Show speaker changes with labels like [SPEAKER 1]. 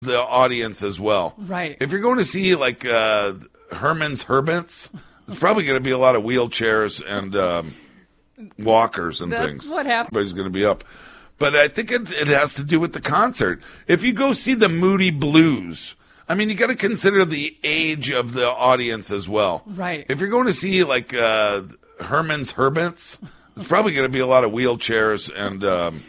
[SPEAKER 1] the audience as well.
[SPEAKER 2] Right.
[SPEAKER 1] If you're going to see like Herman's Herbents, there's probably going to be a lot of wheelchairs and walkers and things.
[SPEAKER 2] That's what happened.
[SPEAKER 1] Everybody's going to be up. But I think it has to do with the concert. If you go see the Moody Blues, I mean, you got to consider the age of the audience as well.
[SPEAKER 2] Right.
[SPEAKER 1] If you're going to see like Herman's Herbents, there's probably going to be a lot of wheelchairs and